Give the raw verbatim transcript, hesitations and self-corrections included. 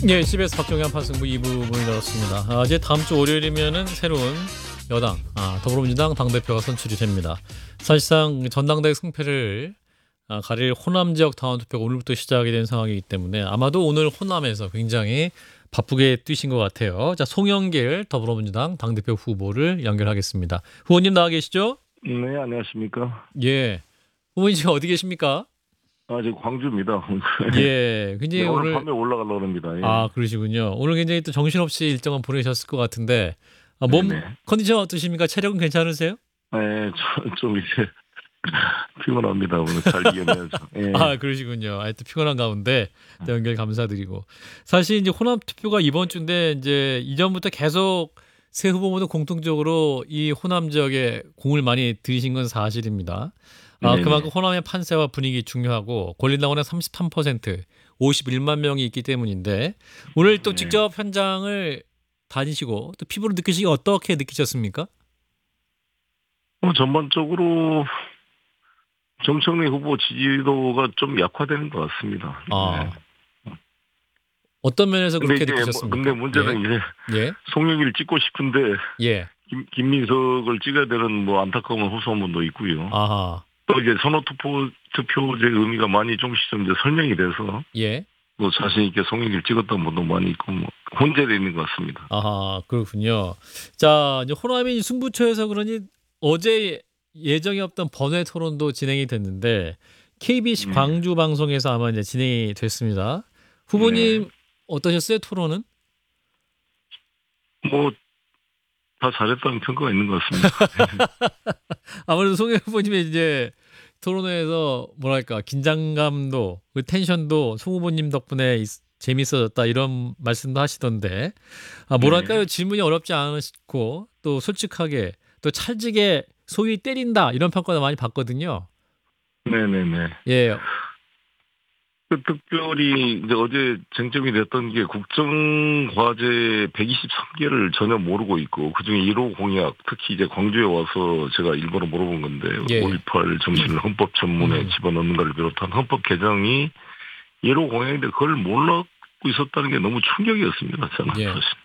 예, 씨비에스 박정현 판승부 이 부 문을 열었습니다. 아, 이제 다음 주 월요일이면은 새로운 여당, 아, 더불어민주당 당대표가 선출이 됩니다. 사실상 전당대회 승패를 아, 가릴 호남 지역 당원 투표가 오늘부터 시작이 된 상황이기 때문에 아마도 오늘 호남에서 굉장히 바쁘게 뛰신 것 같아요. 자, 송영길 더불어민주당 당대표 후보를 연결하겠습니다. 후보님 나와 계시죠? 네, 안녕하십니까. 예. 후보님 지금 어디 계십니까? 아, 저 광주입니다. 예. 굉장히 네, 오늘 오늘 밤에 올라가려고 합니다. 예. 아, 그러시군요. 오늘 굉장히 또 정신없이 일정을 보내셨을 것 같은데 아, 몸 네네. 컨디션 어떠십니까? 체력은 괜찮으세요? 네, 좀, 좀 이제 피곤합니다. 오늘 잘 이겨내야죠. 예. 아, 그러시군요. 하여튼 피곤한 가운데 또 연결 감사드리고 사실 이제 호남 투표가 이번 주인데 이제 이전부터 계속 세 후보 모두 공통적으로 이 호남 지역에 공을 많이 들이신 건 사실입니다. 아, 네네. 그만큼 호남의 판세와 분위기 중요하고 권리당원의 삼십삼 퍼센트, 오십일만 명이 있기 때문인데 오늘 또 네. 직접 현장을 다니시고 또 피부로 느끼시기 어떻게 느끼셨습니까? 뭐 전반적으로 정청래 후보 지지도가 좀 약화되는 것 같습니다. 아, 네. 어떤 면에서 근데 그렇게 이제 뭐- 느끼셨습니까? 근데 문제는 이제 예, 예, 송영길 찍고 싶은데 예. 김, 김민석을 찍어야 되는 뭐 안타까운 호소문도 있고요. 아하, 또 이제 선호 투표 투표제 의미가 많이 좀씩 좀 이제 설명이 돼서 예. 뭐 자신 있게 송영길 찍었던 분도 많이 있고 뭐 혼재되어 있는 것 같습니다. 아하, 그렇군요. 자, 이제 호남이 승부처에서 그러니 어제 예정이 없던 번외 토론도 진행이 됐는데 케이비씨 네. 광주 방송에서 아마 이제 진행이 됐습니다. 후보님 어떠셨어요, 토론은? 뭐 다 잘했다는 평가가 있는 것 같습니다. 아무래도 송혜 후보님의 이제 토론회에서 뭐랄까 긴장감도 그 텐션도 송 후보님 덕분에 있- 재밌어졌다 이런 말씀도 하시던데 아, 뭐랄까요 네. 질문이 어렵지 않으시고 또 솔직하게 또 찰지게 소위 때린다 이런 평가도 많이 받거든요. 네네네. 예, 그 특별히 이제 어제 쟁점이 됐던 게 국정과제 백이십삼 개를 전혀 모르고 있고 그중에 일 호 공약 특히 이제 광주에 와서 제가 일부러 물어본 건데 예. 오일팔 정신을 헌법 전문에 음. 집어넣는 걸 비롯한 헌법 개정이 일 호 공약인데 그걸 몰랐고 있었다는 게 너무 충격이었습니다. 저는 예. 사실.